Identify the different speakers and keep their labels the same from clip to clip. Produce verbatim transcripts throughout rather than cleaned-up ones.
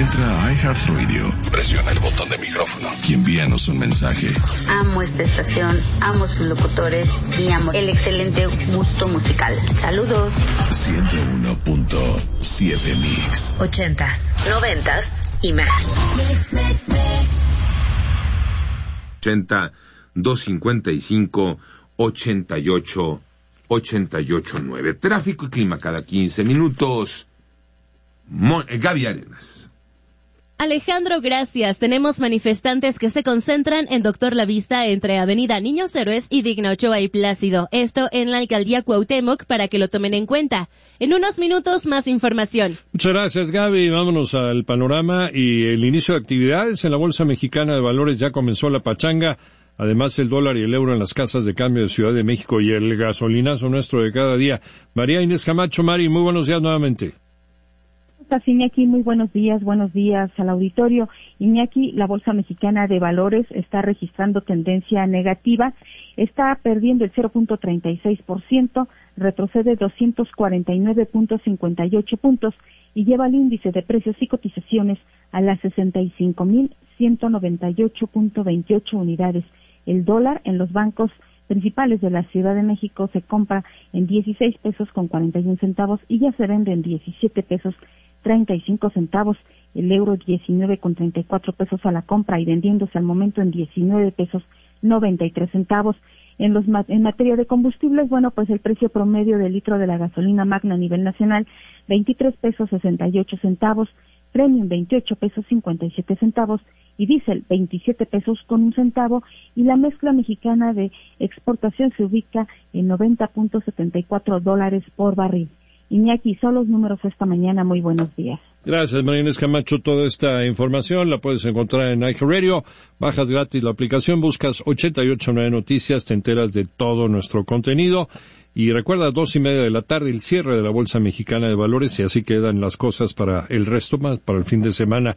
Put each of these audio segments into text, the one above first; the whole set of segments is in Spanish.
Speaker 1: Entra a iHeartRadio, presiona el botón de micrófono y envíanos un mensaje.
Speaker 2: Amo esta estación, amo sus locutores y amo el excelente gusto musical. Saludos.
Speaker 1: ciento uno punto siete Mix.
Speaker 3: Ochentas, noventas y más.
Speaker 4: ochenta, doscientos cincuenta y cinco, ochenta y ocho, ochenta y ocho nueve. Tráfico y clima cada quince minutos. Mon- Gaby Arenas.
Speaker 5: Alejandro, gracias. Tenemos manifestantes que se concentran en Doctor La Vista entre Avenida Niños Héroes y Digna Ochoa y Plácido. Esto en la Alcaldía Cuauhtémoc para que lo tomen en cuenta. En unos minutos, más información.
Speaker 6: Muchas gracias, Gaby. Vámonos al panorama y el inicio de actividades en la Bolsa Mexicana de Valores. Ya comenzó la pachanga. Además, el dólar y el euro en las casas de cambio de Ciudad de México y el gasolinazo nuestro de cada día. María Inés Camacho, Mari, muy buenos días nuevamente.
Speaker 7: Iñaki, muy buenos días, buenos días al auditorio. Iñaki, la Bolsa Mexicana de Valores está registrando tendencia negativa, está perdiendo el cero punto treinta y seis por ciento, retrocede doscientos cuarenta y nueve punto cincuenta y ocho puntos y lleva el índice de precios y cotizaciones a las sesenta y cinco mil ciento noventa y ocho punto veintiocho unidades. El dólar en los bancos principales de la Ciudad de México se compra en dieciséis pesos con cuarenta y un centavos y ya se vende en diecisiete pesos treinta y cinco centavos, el euro diecinueve con treinta y cuatro pesos a la compra y vendiéndose al momento en diecinueve pesos noventa y tres centavos. En los en materia de combustibles, bueno, pues el precio promedio del litro de la gasolina magna a nivel nacional, veintitrés pesos sesenta y ocho centavos, premium veintiocho pesos cincuenta y siete centavos y diésel veintisiete pesos con un centavo y la mezcla mexicana de exportación se ubica en noventa punto setenta y cuatro dólares por barril. Iñaki, son los números esta mañana. Muy buenos días.
Speaker 6: Gracias, María Inés Camacho. Toda esta información la puedes encontrar en iHeartRadio. Bajas gratis la aplicación, buscas ochenta y ocho nueve Noticias, te enteras de todo nuestro contenido. Y recuerda, dos y media de la tarde, el cierre de la Bolsa Mexicana de Valores, y así quedan las cosas para el resto más, para el fin de semana.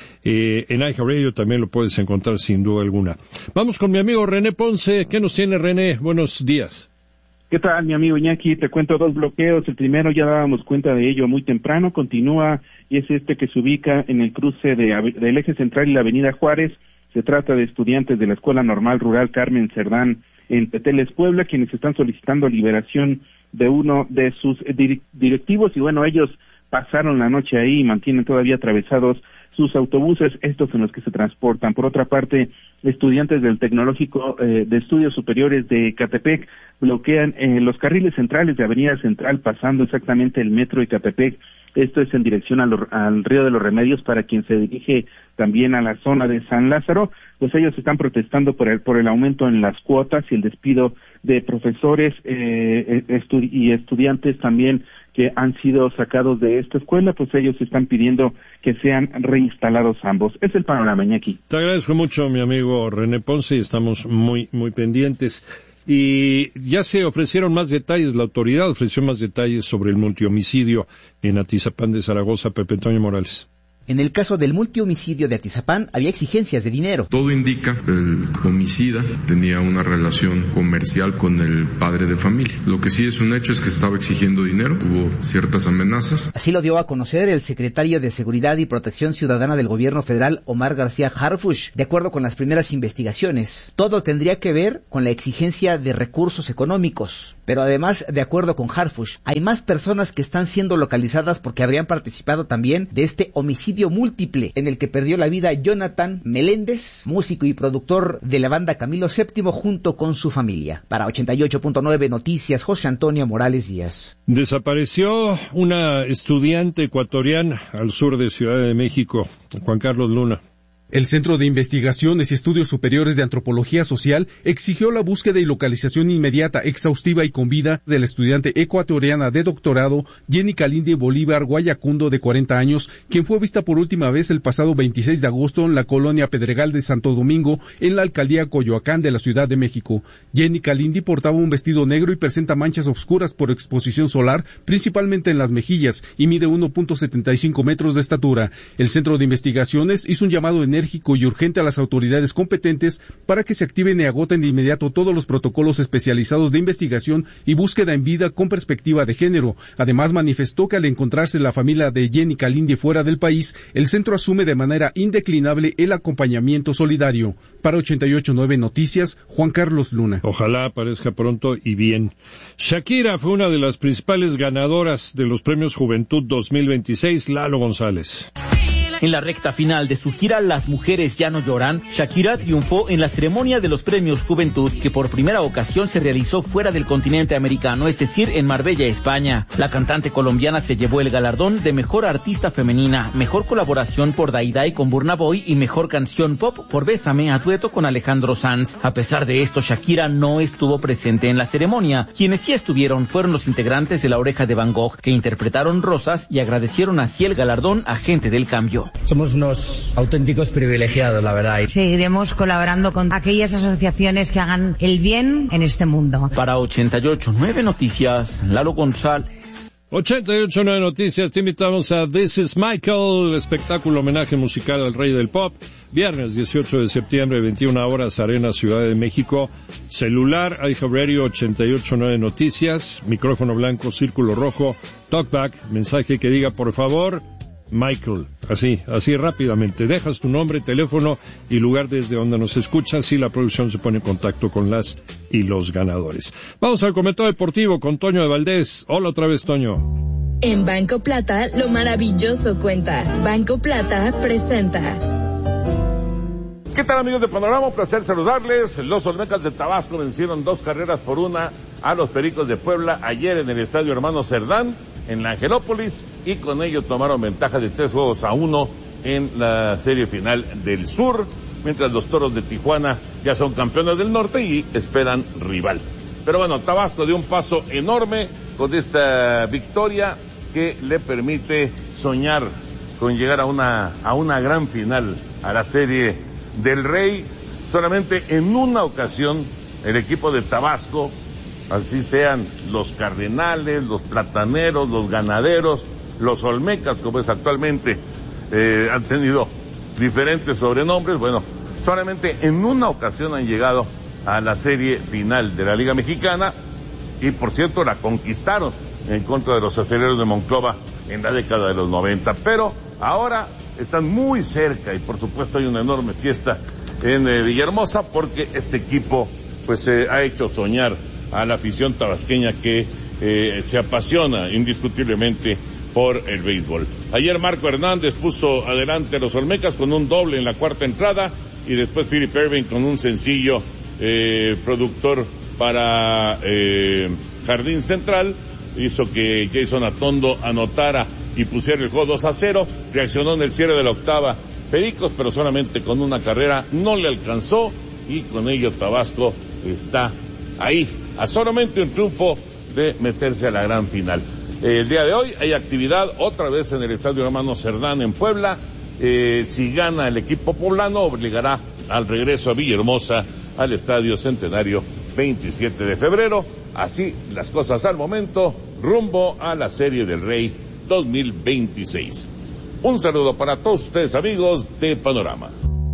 Speaker 6: Eh, en iHeartRadio también lo puedes encontrar sin duda alguna. Vamos con mi amigo René Ponce. ¿Qué nos tiene, René? Buenos días.
Speaker 8: ¿Qué tal, mi amigo Iñaki? Te cuento dos bloqueos. El primero, ya dábamos cuenta de ello muy temprano, continúa y es este que se ubica en el cruce de, del eje central y la avenida Juárez. Se trata de estudiantes de la Escuela Normal Rural Carmen Cerdán en Teteles, Puebla, quienes están solicitando liberación de uno de sus directivos y bueno, ellos pasaron la noche ahí y mantienen todavía atravesados sus autobuses, estos en los que se transportan. Por otra parte, estudiantes del Tecnológico eh, de Estudios Superiores de Ecatepec bloquean eh, los carriles centrales de Avenida Central, pasando exactamente el metro de Ecatepec. Esto es en dirección a lo, al Río de los Remedios, para quien se dirige también a la zona de San Lázaro. Pues ellos están protestando por el, por el aumento en las cuotas y el despido de profesores eh, estu- y estudiantes también que han sido sacados de esta escuela, pues ellos están pidiendo que sean reinstalados ambos. Es el panorama, Iñaki.
Speaker 6: Te agradezco mucho, mi amigo René Ponce, y estamos muy, muy pendientes. Y ya se ofrecieron más detalles, la autoridad ofreció más detalles sobre el multihomicidio en Atizapán de Zaragoza. Pepe Antonio Morales.
Speaker 9: En el caso del multihomicidio de Atizapán había exigencias de dinero.
Speaker 10: Todo indica que el homicida tenía una relación comercial con el padre de familia. Lo que sí es un hecho es que estaba exigiendo dinero, hubo ciertas amenazas.
Speaker 9: Así lo dio a conocer el secretario de Seguridad y Protección Ciudadana del Gobierno Federal, Omar García Harfuch. De acuerdo con las primeras investigaciones, todo tendría que ver con la exigencia de recursos económicos. Pero además, de acuerdo con Harfuch, hay más personas que están siendo localizadas porque habrían participado también de este homicidio múltiple en el que perdió la vida Jonathan Meléndez, músico y productor de la banda Camilo séptimo, junto con su familia. Para ochenta y ocho punto nueve Noticias, José Antonio Morales Díaz.
Speaker 6: Desapareció una estudiante ecuatoriana al sur de Ciudad de México, Juan Carlos Luna.
Speaker 11: El Centro de Investigaciones y Estudios Superiores de Antropología Social exigió la búsqueda y localización inmediata, exhaustiva y con vida de la estudiante ecuatoriana de doctorado Jenny Calindi Bolívar Guayacundo, de cuarenta años, quien fue vista por última vez el pasado veintiséis de agosto en la colonia Pedregal de Santo Domingo, en la alcaldía Coyoacán de la Ciudad de México. Jenny Calindi portaba un vestido negro y presenta manchas oscuras por exposición solar, principalmente en las mejillas, y mide uno punto setenta y cinco metros de estatura. El Centro de Investigaciones hizo un llamado en enérgico y urgente a las autoridades competentes para que se activen y agoten de inmediato todos los protocolos especializados de investigación y búsqueda en vida con perspectiva de género. Además, manifestó que al encontrarse la familia de Jenny Calindi fuera del país, el centro asume de manera indeclinable el acompañamiento solidario. Para ochenta y ocho punto nueve Noticias, Juan Carlos Luna.
Speaker 6: Ojalá aparezca pronto y bien. Shakira fue una de las principales ganadoras de los premios Juventud dos mil veintiséis. Lalo González.
Speaker 12: En la recta final de su gira Las Mujeres Ya No Lloran, Shakira triunfó en la ceremonia de los premios Juventud, que por primera ocasión se realizó fuera del continente americano, es decir, en Marbella, España. La cantante colombiana se llevó el galardón de Mejor Artista Femenina, Mejor Colaboración por Day Day con Burna Boy y Mejor Canción Pop por Bésame, a dueto con Alejandro Sanz. A pesar de esto, Shakira no estuvo presente en la ceremonia. Quienes sí estuvieron fueron los integrantes de La Oreja de Van Gogh, que interpretaron Rosas y agradecieron así el galardón a Gente del Cambio.
Speaker 13: Somos unos auténticos privilegiados, la verdad.
Speaker 14: Seguiremos colaborando con aquellas asociaciones que hagan el bien en este mundo.
Speaker 12: Para ochenta y ocho punto nueve Noticias, Lalo González.
Speaker 6: ochenta y ocho punto nueve Noticias, te invitamos a This is Michael, espectáculo homenaje musical al rey del pop, viernes dieciocho de septiembre, veintiuna horas, Arena Ciudad de México. Celular, iHeartRadio ochenta y ocho punto nueve Noticias, micrófono blanco, círculo rojo, talkback, mensaje que diga por favor Michael, así, así rápidamente, dejas tu nombre, teléfono y lugar desde donde nos escuchas y la producción se pone en contacto con las y los ganadores. Vamos al comentario deportivo con Toño de Valdés. Hola otra vez, Toño.
Speaker 15: En Banco Plata, lo maravilloso cuenta. Banco Plata presenta.
Speaker 16: ¿Qué tal, amigos de Panorama? Un placer saludarles. Los Olmecas de Tabasco vencieron dos carreras por una a los Pericos de Puebla ayer en el Estadio Hermano Cerdán, en la Angelópolis, y con ello tomaron ventaja de tres juegos a uno en la serie final del sur, mientras los Toros de Tijuana ya son campeones del norte y esperan rival. Pero bueno, Tabasco dio un paso enorme con esta victoria que le permite soñar con llegar a una, a una gran final, a la serie del Rey. Solamente en una ocasión el equipo de Tabasco, así sean los Cardenales, los Plataneros, los Ganaderos, los Olmecas, como es actualmente, eh, han tenido diferentes sobrenombres. Bueno, solamente en una ocasión han llegado a la serie final de la Liga Mexicana, y por cierto la conquistaron en contra de los Aceleros de Monclova en la década de los noventa, pero ahora están muy cerca y por supuesto hay una enorme fiesta en eh, Villahermosa, porque este equipo pues eh, ha hecho soñar a la afición tabasqueña que eh, se apasiona indiscutiblemente por el béisbol. Ayer Marco Hernández puso adelante a los Olmecas con un doble en la cuarta entrada, y después Philip Ervin con un sencillo eh, productor para eh, Jardín Central hizo que Jason Atondo anotara y pusiera el juego dos a cero. Reaccionó en el cierre de la octava Pericos, pero solamente con una carrera no le alcanzó, y con ello Tabasco está ahí, a solamente un triunfo de meterse a la gran final. Eh, el día de hoy hay actividad otra vez en el Estadio Hermano Cerdán en Puebla. Eh, si gana el equipo poblano, obligará al regreso a Villahermosa, al Estadio Centenario, veintisiete de febrero. Así las cosas al momento, rumbo a la Serie del Rey dos mil veintiséis. Un saludo para todos ustedes, amigos de Panorama.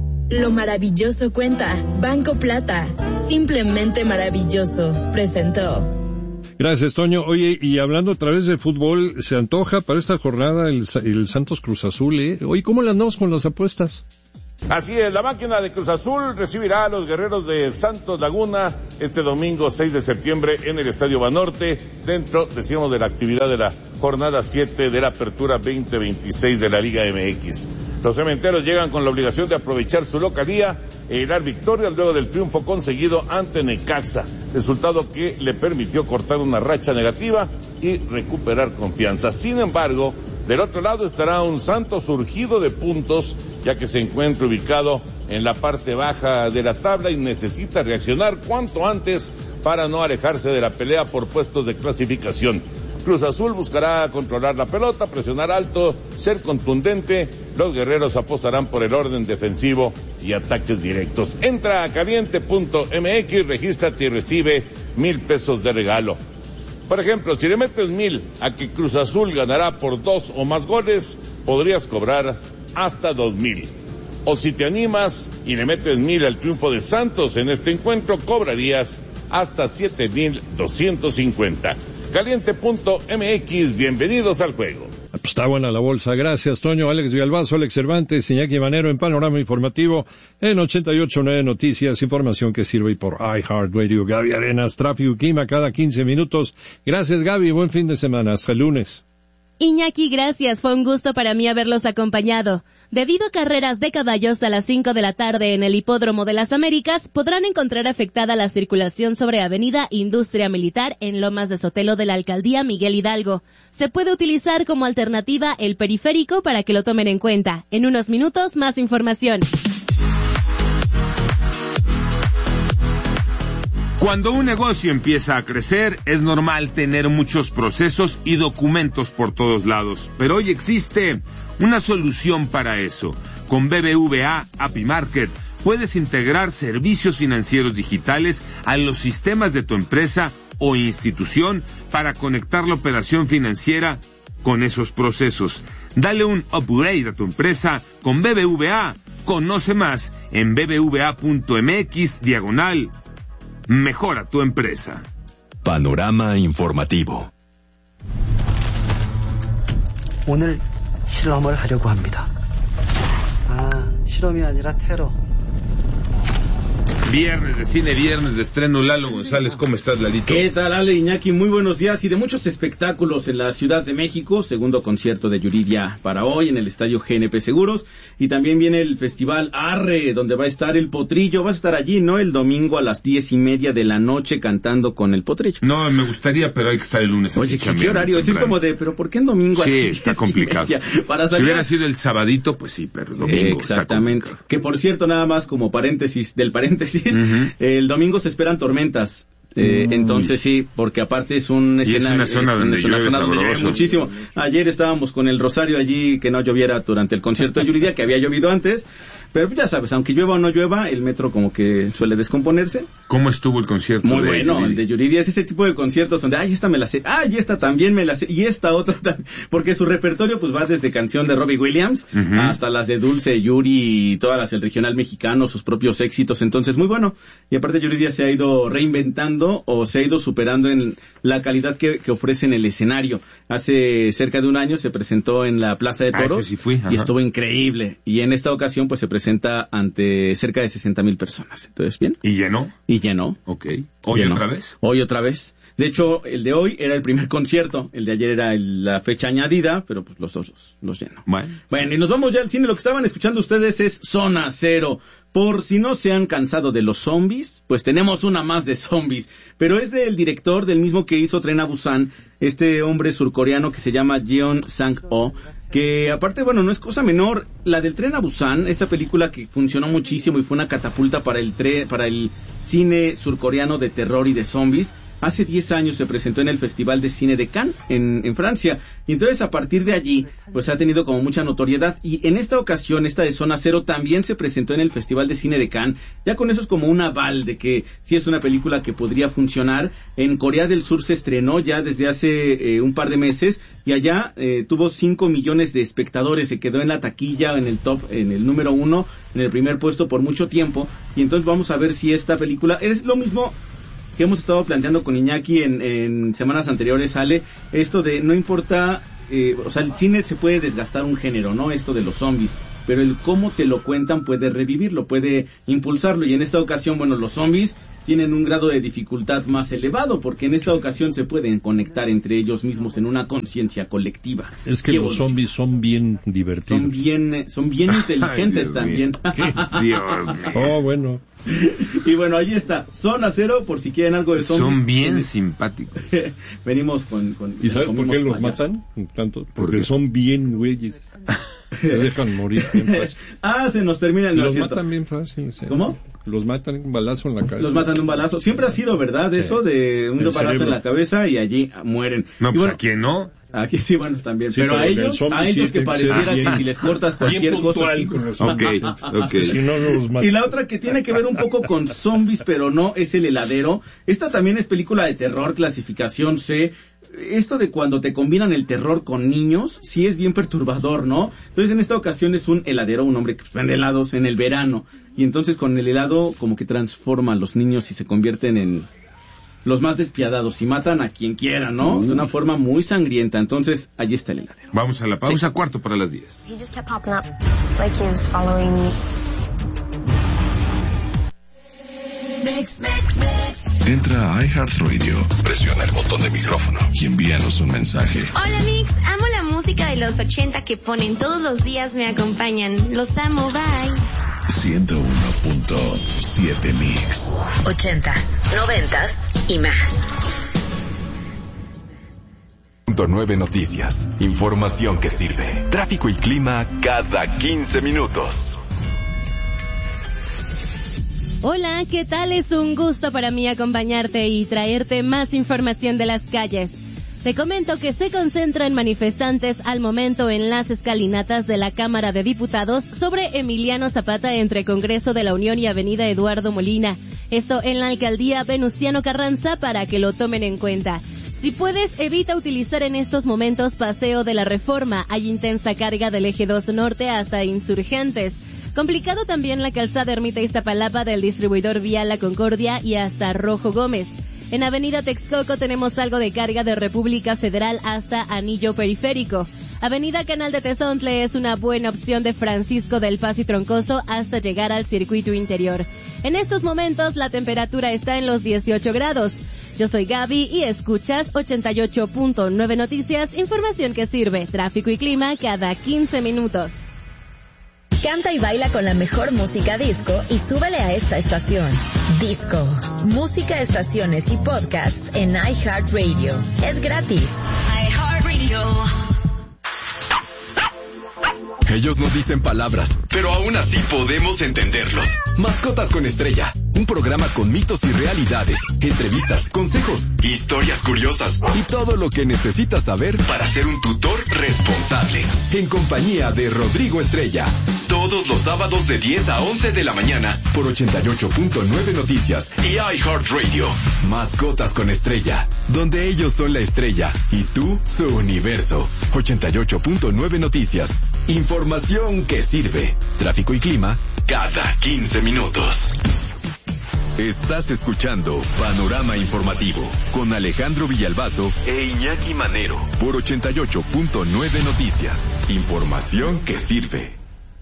Speaker 15: Lo maravilloso cuenta. Banco Plata, simplemente maravilloso, presentó.
Speaker 6: Gracias, Toño. Oye, y hablando otra vez de fútbol, se antoja para esta jornada el, el Santos Cruz Azul, ¿eh? Oye, ¿cómo le andamos con las apuestas?
Speaker 16: Así es, la máquina de Cruz Azul recibirá a los guerreros de Santos Laguna este domingo seis de septiembre en el Estadio Banorte, dentro, decíamos, de la actividad de la jornada siete de la Apertura veinte veintiséis de la Liga M X. Los cementeros llegan con la obligación de aprovechar su localía e hilar victorias luego del triunfo conseguido ante Necaxa, resultado que le permitió cortar una racha negativa y recuperar confianza. Sin embargo, del otro lado estará un Santos surgido de puntos, ya que se encuentra ubicado en la parte baja de la tabla y necesita reaccionar cuanto antes para no alejarse de la pelea por puestos de clasificación. Cruz Azul buscará controlar la pelota, presionar alto, ser contundente. Los guerreros apostarán por el orden defensivo y ataques directos. Entra a caliente punto m x, regístrate y recibe mil pesos de regalo. Por ejemplo, si le metes mil a que Cruz Azul ganará por dos o más goles, podrías cobrar hasta dos mil. O si te animas y le metes mil al triunfo de Santos en este encuentro, cobrarías hasta siete mil doscientos cincuenta. Caliente punto m x, bienvenidos al juego.
Speaker 6: Pues está buena la bolsa, gracias Toño. Alex Villalbazo, Alex Cervantes, Iñaki Manero en Panorama Informativo en ochenta y ocho punto nueve Noticias, información que sirve por iHeartRadio. Gaby Arenas, tráfico y clima cada quince minutos. Gracias Gaby, buen fin de semana, hasta el lunes.
Speaker 5: Iñaki, gracias, fue un gusto para mí haberlos acompañado. Debido a carreras de caballos a las cinco de la tarde en el Hipódromo de las Américas, podrán encontrar afectada la circulación sobre Avenida Industria Militar en Lomas de Sotelo de la Alcaldía Miguel Hidalgo. Se puede utilizar como alternativa el periférico para que lo tomen en cuenta. En unos minutos, más información.
Speaker 4: Cuando un negocio empieza a crecer, es normal tener muchos procesos y documentos por todos lados. Pero hoy existe una solución para eso. Con B B V A API Market puedes integrar servicios financieros digitales a los sistemas de tu empresa o institución para conectar la operación financiera con esos procesos. Dale un upgrade a tu empresa con B B V A. Conoce más en bbva.mx diagonal Mejora tu empresa.
Speaker 1: Panorama informativo.
Speaker 17: 오늘 실험을 하려고 합니다. 아, 실험이 아니라 테러.
Speaker 4: Viernes de cine, viernes de estreno. Lalo González, ¿cómo estás, Lalito?
Speaker 18: ¿Qué tal, Ale, Iñaki? Muy buenos días y de muchos espectáculos en la Ciudad de México. Segundo concierto de Yuridia para hoy en el Estadio G N P Seguros. Y también viene el Festival Arre, donde va a estar el Potrillo. Vas a estar allí, ¿no? El domingo a las diez y media de la noche cantando con el Potrillo.
Speaker 4: No, me gustaría, pero hay que estar el lunes.
Speaker 18: Oye, ¿qué, ¿qué horario? Es como de, ¿pero por qué en domingo?
Speaker 4: Sí, está complicado.
Speaker 18: Para salir...
Speaker 4: Si hubiera sido el sabadito, pues sí, pero el domingo
Speaker 18: exactamente. Está que por cierto, nada más como paréntesis del paréntesis, uh-huh. El domingo se esperan tormentas. Eh, entonces sí, porque aparte es un escenario,
Speaker 4: es una zona es, donde, es una zona donde llueve
Speaker 18: muchísimo. Ayer estábamos con el Rosario allí, que no lloviera durante el concierto de Yuridia, que había llovido antes, pero ya sabes, aunque llueva o no llueva, el metro como que suele descomponerse.
Speaker 4: ¿Cómo estuvo el concierto?
Speaker 18: Muy
Speaker 4: de
Speaker 18: bueno,
Speaker 4: Yuridia?
Speaker 18: El de Yuridia es ese tipo de conciertos donde, ay, esta me la sé, ay, esta también me la sé, y esta otra también, porque su repertorio pues va desde canción de Robbie Williams uh-huh. hasta las de Dulce, Yuri y todas las del regional mexicano, sus propios éxitos, entonces muy bueno. Y aparte Yuridia se ha ido reinventando o se ha ido superando en la calidad que, que ofrece en el escenario. Hace cerca de un año se presentó en la Plaza de Toros
Speaker 4: ah, sí fui,
Speaker 18: y estuvo increíble. Y en esta ocasión pues se presenta ante cerca de sesenta mil personas. Entonces, ¿bien?
Speaker 4: ¿Y llenó?
Speaker 18: Y llenó.
Speaker 4: Ok. ¿Hoy
Speaker 18: llenó.
Speaker 4: otra vez?
Speaker 18: Hoy otra vez. De hecho, el de hoy era el primer concierto. El de ayer era el, la fecha añadida, pero pues los dos los, los llenó.
Speaker 4: Bueno.
Speaker 18: Bueno, y nos vamos ya al cine. Lo que estaban escuchando ustedes es Zona Cero. Por si no se han cansado de los zombies, pues tenemos una más de zombies. Pero es del director, del mismo que hizo Tren a Busan, este hombre surcoreano que se llama Jeon Sang-ho, que aparte, bueno, no es cosa menor. La del Tren a Busan, esta película que funcionó muchísimo y fue una catapulta para el, tre- para el cine surcoreano de terror y de zombies. Hace diez años se presentó en el Festival de Cine de Cannes, en, en Francia. Y entonces, a partir de allí, pues ha tenido como mucha notoriedad. Y en esta ocasión, esta de Zona Cero, también se presentó en el Festival de Cine de Cannes. Ya con eso es como un aval de que sí es una película que podría funcionar. En Corea del Sur se estrenó ya desde hace eh, un par de meses. Y allá eh, tuvo cinco millones de espectadores. Se quedó en la taquilla, en el top, en el número uno, en el primer puesto por mucho tiempo. Y entonces vamos a ver si esta película... Es lo mismo... que hemos estado planteando con Iñaki en, en semanas anteriores, Ale, esto de no importa, eh, o sea, el cine se puede desgastar un género, ¿no? Esto de los zombies, pero el cómo te lo cuentan puede revivirlo, puede impulsarlo, y en esta ocasión, bueno, los zombies tienen un grado de dificultad más elevado, porque en esta ocasión se pueden conectar entre ellos mismos en una conciencia colectiva.
Speaker 6: Es que los zombies son bien divertidos.
Speaker 18: Son bien, son bien inteligentes Ay, también.
Speaker 4: Dios mío.
Speaker 6: Oh, bueno.
Speaker 18: Y bueno, ahí está, Zona Cero, por si quieren algo de zombies.
Speaker 4: Son bien simpáticos.
Speaker 18: Venimos con... con
Speaker 6: ¿Y sabes por qué los payas. matan? Tanto, porque ¿Por son bien güeyes. Se dejan morir bien fácil.
Speaker 18: Ah, se nos termina el...
Speaker 6: Y los matan bien fácil. ¿Sí?
Speaker 18: ¿Cómo?
Speaker 6: Los matan un balazo en la cabeza.
Speaker 18: Los matan un balazo. Siempre ha sido, ¿verdad? Sí. Eso de un balazo cerebro. en la cabeza y allí mueren.
Speaker 4: No,
Speaker 18: y
Speaker 4: pues
Speaker 18: bueno,
Speaker 4: ¿a quién no?
Speaker 18: Aquí sí, bueno, también. Sí, pero, pero a ellos, a ellos sí, que pareciera bien, que si les cortas cualquier cosa... Así, pues,
Speaker 4: okay, okay.
Speaker 6: Si no, no los matan.
Speaker 18: Y la otra que tiene que ver un poco con zombies, pero no, es El Heladero. Esta también es película de terror, clasificación C. esto de cuando te combinan el terror con niños, sí es bien perturbador, ¿no? Entonces en esta ocasión es un heladero, un hombre que vende helados en el verano, y entonces con el helado como que transforma a los niños y se convierten en los más despiadados y matan a quien quiera, ¿no? Uh. De una forma muy sangrienta. Entonces, allí está el heladero.
Speaker 4: Vamos a la pausa,
Speaker 18: sí.
Speaker 4: Cuarto para las diez.
Speaker 19: He just kept popping up, like he was following me.
Speaker 1: Mix, mix, mix. Entra a iHeartRadio, presiona el botón de micrófono y envíanos un mensaje.
Speaker 20: Hola Mix, amo la música de los ochenta que ponen todos los días, me acompañan. Los amo, bye.
Speaker 1: ciento uno punto siete Mix.
Speaker 3: Ochentas, noventas y más.
Speaker 21: Punto nueve Noticias. Información que sirve. Tráfico y clima cada quince minutos.
Speaker 5: Hola, ¿qué tal? Es un gusto para mí acompañarte y traerte más información de las calles. Te comento que se concentran manifestantes al momento en las escalinatas de la Cámara de Diputados sobre Emiliano Zapata entre Congreso de la Unión y Avenida Eduardo Molina. Esto en la alcaldía Venustiano Carranza para que lo tomen en cuenta. Si puedes, evita utilizar en estos momentos Paseo de la Reforma. Hay intensa carga del eje dos norte hasta Insurgentes. Complicado también la calzada Ermita Iztapalapa del distribuidor Vía La Concordia y hasta Rojo Gómez. En Avenida Texcoco tenemos algo de carga de República Federal hasta Anillo Periférico. Avenida Canal de Tezontle es una buena opción de Francisco del Paso y Troncoso hasta llegar al circuito interior. En estos momentos la temperatura está en los dieciocho grados. Yo soy Gaby y escuchas ochenta y ocho punto nueve Noticias, información que sirve, tráfico y clima cada quince minutos.
Speaker 3: Canta y baila con la mejor música disco y súbele a esta estación. Disco. Música, estaciones y podcast en iHeartRadio. Es gratis.
Speaker 22: iHeartRadio.
Speaker 21: Ellos no dicen palabras, pero aún así podemos entenderlos. Mascotas con Estrella, un programa con mitos y realidades, entrevistas, consejos, historias curiosas y todo lo que necesitas saber para ser un tutor responsable. En compañía de Rodrigo Estrella, todos los sábados de diez a once de la mañana por ochenta y ocho punto nueve Noticias y iHeartRadio. Mascotas con Estrella, donde ellos son la estrella y tú su universo. ochenta y ocho punto nueve Noticias. Información que sirve. Tráfico y clima cada quince minutos. Estás escuchando Panorama Informativo con Alejandro Villalbazo e Iñaki Manero por ochenta y ocho punto nueve Noticias. Información que sirve.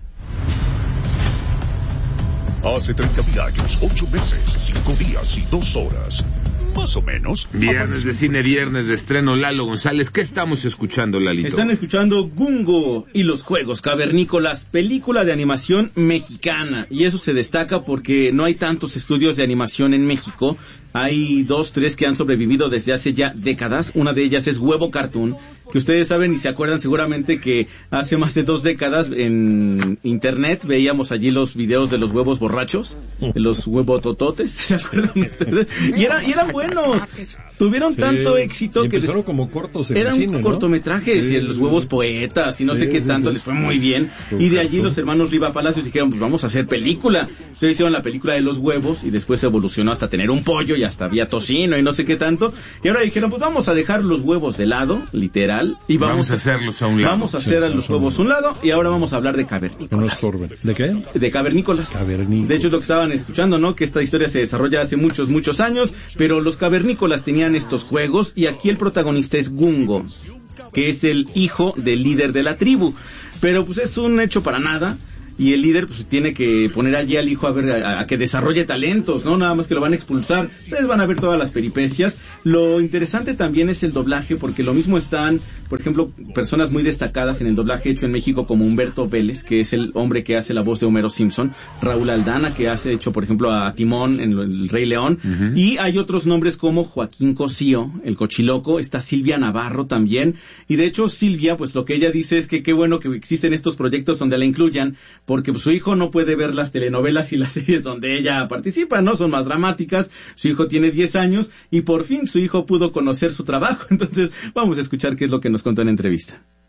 Speaker 1: Hace treinta mil años, ocho meses, cinco días y dos horas. Más o menos.
Speaker 4: Viernes de cine, viernes de estreno, Lalo González. ¿Qué estamos escuchando, Lalito?
Speaker 18: Están escuchando Gungo y los Juegos Cavernícolas, película de animación mexicana. Y eso se destaca porque no hay tantos estudios de animación en México. Hay dos, tres que han sobrevivido desde hace ya décadas. Una de ellas es Huevo Cartoon, que ustedes saben y se acuerdan seguramente que hace más de dos décadas en internet veíamos allí los videos de los huevos borrachos, de los huevotototes, ¿se acuerdan ustedes? Y, era, y eran buenos, tuvieron sí, tanto éxito
Speaker 6: y
Speaker 18: que
Speaker 6: empezaron como cortos en
Speaker 18: eran
Speaker 6: el cine,
Speaker 18: cortometrajes,
Speaker 6: ¿no?
Speaker 18: Y los huevos poetas y no sí, sé qué tanto, sí, les fue muy bien. Y de allí los hermanos Riva Palacios dijeron, pues vamos a hacer película. Entonces hicieron la película de los huevos y después evolucionó hasta tener un pollo y hasta había tocino y no sé qué tanto. Y ahora dijeron, pues vamos a dejar los huevos de lado, literal, y vamos,
Speaker 4: vamos a hacerlos a un lado.
Speaker 18: Vamos a hacer sí, a los huevos a un lado y ahora vamos a hablar de cavernícolas.
Speaker 6: ¿De qué?
Speaker 18: De cavernícolas.
Speaker 6: Cavernícolas.
Speaker 18: De hecho es lo que estaban escuchando, ¿no? Que esta historia se desarrolla hace muchos, muchos años, pero los cavernícolas tenían estos juegos y aquí el protagonista es Gungo, que es el hijo del líder de la tribu. Pero pues es un hecho para nada. Y el líder pues tiene que poner allí al hijo a ver a, a que desarrolle talentos, ¿no? Nada más que lo van a expulsar. Ustedes van a ver todas las peripecias. Lo interesante también es el doblaje, porque lo mismo están, por ejemplo, personas muy destacadas en el doblaje hecho en México como Humberto Vélez, que es el hombre que hace la voz de Homero Simpson, Raúl Aldana, que hace hecho, por ejemplo, a Timón en El Rey León, uh-huh. Y hay otros nombres como Joaquín Cosío, el Cochiloco, está Silvia Navarro también, y de hecho Silvia, pues lo que ella dice es que qué bueno que existen estos proyectos donde la incluyan, porque pues, su hijo no puede ver las telenovelas y las series donde ella participa, ¿no? Son más dramáticas. Su hijo tiene diez años y por fin su hijo pudo conocer su trabajo. Entonces, vamos a escuchar qué es lo que nos contó en la entrevista.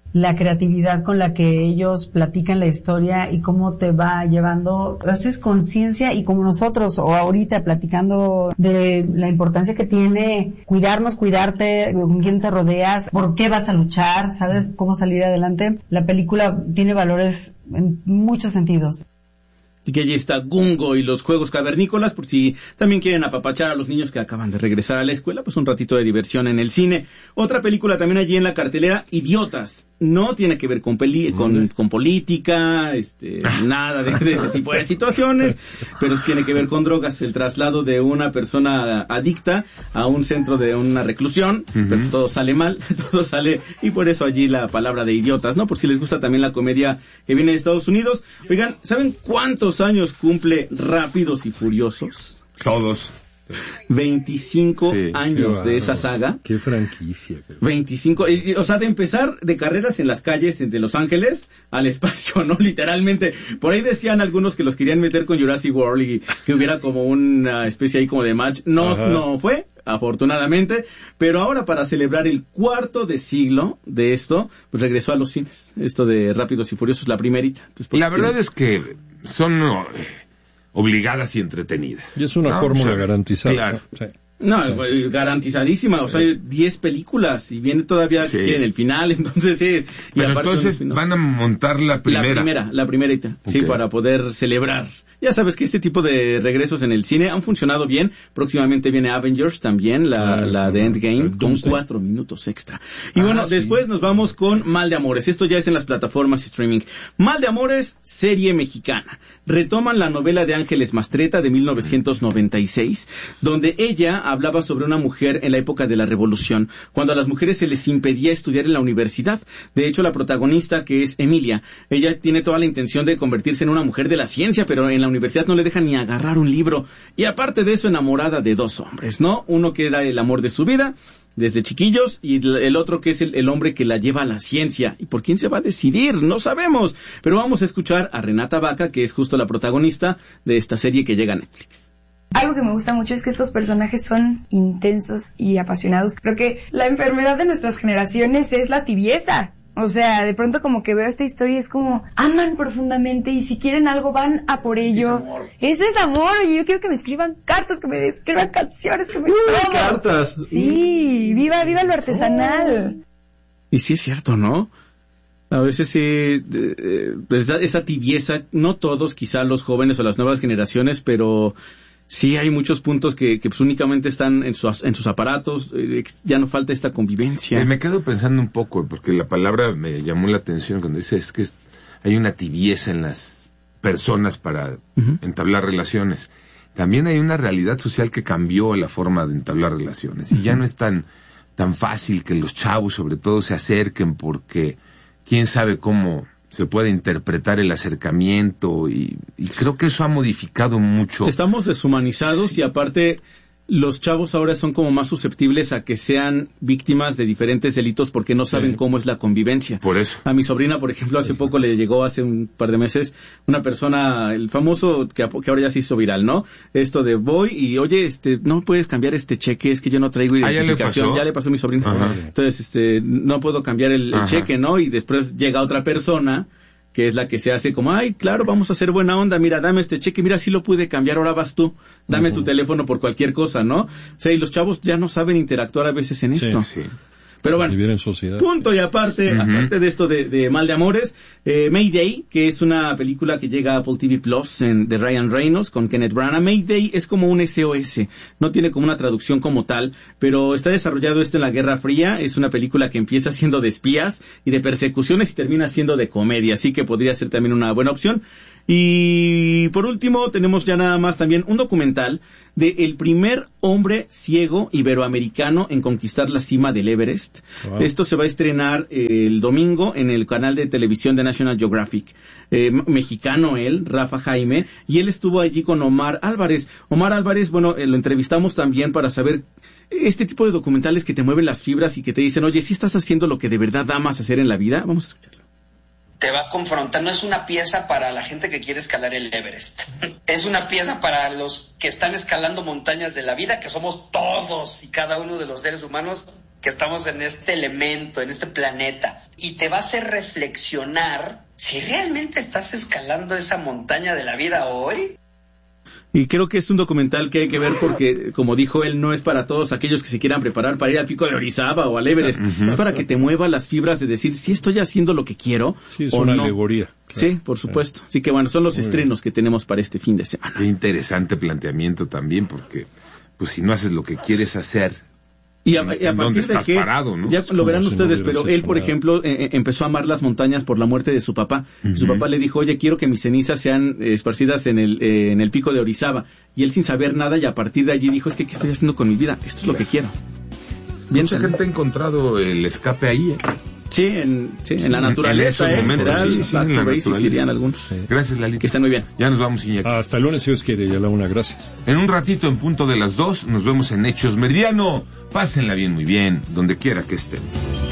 Speaker 2: la creatividad con la que ellos platican la historia y cómo te va llevando, haces conciencia, y como nosotros, o ahorita platicando de la importancia que tiene cuidarnos, cuidarte, con quién te rodeas, por qué vas a luchar, sabes cómo salir adelante. La película tiene valores en muchos sentidos.
Speaker 18: Y que allí está Gungo y los juegos cavernícolas, por si también quieren apapachar a los niños que acaban de regresar a la escuela, pues un ratito de diversión en el cine. Otra película también allí en la cartelera, Idiotas. No tiene que ver con peli con, con política, este, nada de, de ese tipo de situaciones, pero tiene que ver con drogas, el traslado de una persona adicta a un centro de una reclusión, uh-huh. Pero todo sale mal, todo sale, y por eso allí la palabra de idiotas, ¿no? Por si les gusta también la comedia que viene de Estados Unidos. Oigan, ¿saben cuántos años cumple Rápidos y Furiosos?
Speaker 4: Todos.
Speaker 18: veinticinco sí, años de esa saga.
Speaker 6: Qué franquicia. Pero...
Speaker 18: veinticinco, y, o sea, de empezar de carreras en las calles de Los Ángeles al espacio, ¿no? Literalmente. Por ahí decían algunos que los querían meter con Jurassic World y que hubiera como una especie ahí como de match. No, Ajá. no fue, afortunadamente. Pero ahora, para celebrar el cuarto de siglo de esto, pues regresó a los cines. Esto de Rápidos y Furiosos, la primerita. Entonces, pues,
Speaker 4: la verdad que... es que son... No, obligadas y entretenidas.
Speaker 6: Y es una
Speaker 4: ¿no?
Speaker 6: fórmula
Speaker 4: o sea,
Speaker 6: garantizada.
Speaker 4: Claro.
Speaker 6: Sí.
Speaker 18: No, sí. garantizadísima. O sea, diez películas y viene todavía sí. que quieren el final, entonces sí. Y
Speaker 4: Pero
Speaker 18: aparte,
Speaker 4: entonces
Speaker 18: no,
Speaker 4: van a montar la primera.
Speaker 18: La primera, la primerita, okay. Sí, para poder celebrar. Ya sabes que este tipo de regresos en el cine han funcionado bien. Próximamente viene Avengers también, la, ah, la de Endgame, con cuatro minutos extra. Y ah, bueno, sí. después nos vamos con Mal de Amores. Esto ya es en las plataformas streaming. Mal de Amores, serie mexicana. Retoman la novela de Ángeles Mastreta de mil novecientos noventa y seis, donde ella hablaba sobre una mujer en la época de la Revolución, cuando a las mujeres se les impedía estudiar en la universidad. De hecho, la protagonista, que es Emilia, ella tiene toda la intención de convertirse en una mujer de la ciencia, pero en la universidad no le deja ni agarrar un libro, y aparte de eso enamorada de dos hombres, ¿no? Uno que era el amor de su vida desde chiquillos y el otro que es el, el hombre que la lleva a la ciencia. ¿Y por quién se va a decidir? No sabemos, pero vamos a escuchar a Renata Vaca, que es justo la protagonista de esta serie que llega a Netflix.
Speaker 7: Algo que me gusta mucho es que estos personajes son intensos y apasionados. Creo que la enfermedad de nuestras generaciones es la tibieza. O sea, de pronto como que veo esta historia y es como, aman profundamente y si quieren algo van a por ello. Eso es amor. Y yo quiero que me escriban cartas, que me escriban canciones, que me...
Speaker 18: Uy, cartas.
Speaker 7: Sí, viva, viva lo artesanal.
Speaker 18: Oh. Y sí es cierto, ¿no? A veces sí, eh, esa, esa tibieza, no todos, quizá los jóvenes o las nuevas generaciones, pero... sí, hay muchos puntos que, que pues únicamente están en sus, en sus aparatos, eh, ya no falta esta convivencia.
Speaker 4: Eh, me quedo pensando un poco, porque la palabra me llamó la atención cuando dice es que es, hay una tibieza en las personas para uh-huh. entablar relaciones. También hay una realidad social que cambió la forma de entablar relaciones, y uh-huh. ya no es tan, tan fácil que los chavos sobre todo se acerquen, porque quién sabe cómo... se puede interpretar el acercamiento y, y creo que eso ha modificado mucho.
Speaker 18: Estamos deshumanizados sí. y aparte los chavos ahora son como más susceptibles a que sean víctimas de diferentes delitos porque no saben sí. cómo es la convivencia.
Speaker 4: Por eso.
Speaker 18: A mi sobrina, por ejemplo, hace poco le llegó, hace un par de meses, una persona, el famoso que, que ahora ya se hizo viral, ¿no? Esto de voy y, oye, este, no puedes cambiar este cheque, es que yo no traigo identificación. ¿Ah, ya, le ya le pasó a mi sobrina. Ajá. Entonces, este, no puedo cambiar el, el cheque, ¿no? Y después llega otra persona que es la que se hace como, ay, claro, vamos a hacer buena onda, mira, dame este cheque, mira, sí lo pude cambiar, ahora vas tú, dame uh-huh. tu teléfono por cualquier cosa, ¿no? O sea, y los chavos ya no saben interactuar a veces en esto.
Speaker 6: Sí, sí.
Speaker 18: Pero bueno,
Speaker 6: vivir en sociedad.
Speaker 18: Punto y aparte, uh-huh. aparte de esto de, de Mal de Amores, eh, Mayday, que es una película que llega a Apple T V Plus en, de Ryan Reynolds con Kenneth Branagh. Mayday es como un S O S, no tiene como una traducción como tal, pero está desarrollado esto en la Guerra Fría. Es una película que empieza siendo de espías y de persecuciones y termina siendo de comedia, así que podría ser también una buena opción. Y por último tenemos ya nada más también un documental de el primer hombre ciego iberoamericano en conquistar la cima del Everest. Wow. Esto se va a estrenar eh, el domingo en el canal de televisión de National Geographic. Eh, mexicano él, Rafa Jaime, y él estuvo allí con Omar Álvarez. Omar Álvarez, bueno, eh, lo entrevistamos también para saber este tipo de documentales que te mueven las fibras y que te dicen, oye, ¿sí estás haciendo lo que de verdad amas hacer en la vida? Vamos a escucharlo.
Speaker 23: Te va a confrontar, no es una pieza para la gente que quiere escalar el Everest, es una pieza para los que están escalando montañas de la vida, que somos todos y cada uno de los seres humanos que estamos en este elemento, en este planeta, y te va a hacer reflexionar si realmente estás escalando esa montaña de la vida hoy.
Speaker 18: Y creo que es un documental que hay que ver porque, como dijo él, no es para todos aquellos que se quieran preparar para ir al Pico de Orizaba o al Everest. Uh-huh. Es para que te mueva las fibras de decir si estoy haciendo lo que quiero
Speaker 6: sí, es
Speaker 18: o
Speaker 6: una
Speaker 18: no.
Speaker 6: alegoría. Claro.
Speaker 18: Sí, por supuesto. Así que bueno, son los Muy estrenos bien. que tenemos para este fin de semana.
Speaker 4: Qué interesante planteamiento también, porque pues si no haces lo que quieres hacer,
Speaker 18: Y a, y a partir de que,
Speaker 4: parado, ¿no?
Speaker 18: ya lo verán ustedes, pero él, por ejemplo, eh, empezó a amar las montañas por la muerte de su papá. Uh-huh. Su papá le dijo, oye, quiero que mis cenizas sean eh, esparcidas en el eh, en el Pico de Orizaba. Y él sin saber nada, y a partir de allí dijo, es que ¿qué estoy haciendo con mi vida? Esto es lo que quiero.
Speaker 4: Bien, mucha gente ha encontrado el escape ahí, ¿eh?
Speaker 18: Sí, en, sí, en la naturaleza,
Speaker 4: en, en esos momentos,
Speaker 18: general,
Speaker 4: sí, sí, en la
Speaker 18: basics, dirían algunos. Sí.
Speaker 4: Gracias, Lalita.
Speaker 18: Que están muy bien.
Speaker 4: Ya nos vamos, Iñaki.
Speaker 6: Hasta el lunes, si Dios quiere, ya la una, gracias.
Speaker 4: En un ratito, en punto de las dos, nos vemos en Hechos Meridiano. Pásenla bien, muy bien, donde quiera que estén.